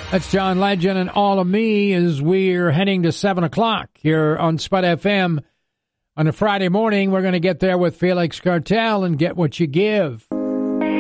That's John Legend and All of Me as we're heading to 7 o'clock here on Spud FM. On a Friday morning, we're going to get there with Felix Cartel and Get What You Give.